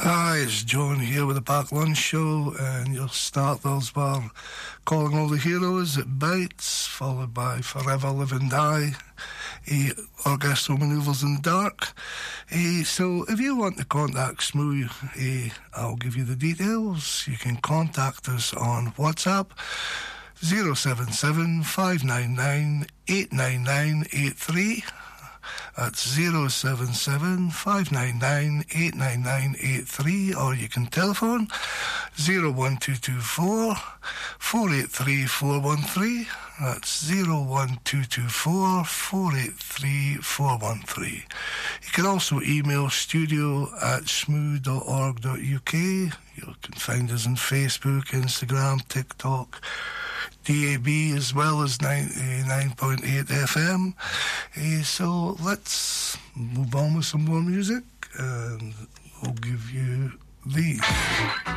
Hi, it's John here with the Pack Lunch Show, and your starters were Calling All the Heroes at Bites, followed by Forever Live and Die, Orchestral Manoeuvres in the Dark. So if you want to contact Smooth, I'll give you the details. You can contact us on WhatsApp 077 599 89983. That's 077 599 89983, or you can telephone 01224 483 413. That's 01224 483 413. You can also email studio@smooth.org.uk. You can find us on Facebook, Instagram, TikTok, DAB, as well as 99.8 FM. So let's move on with some more music, and we'll give you these.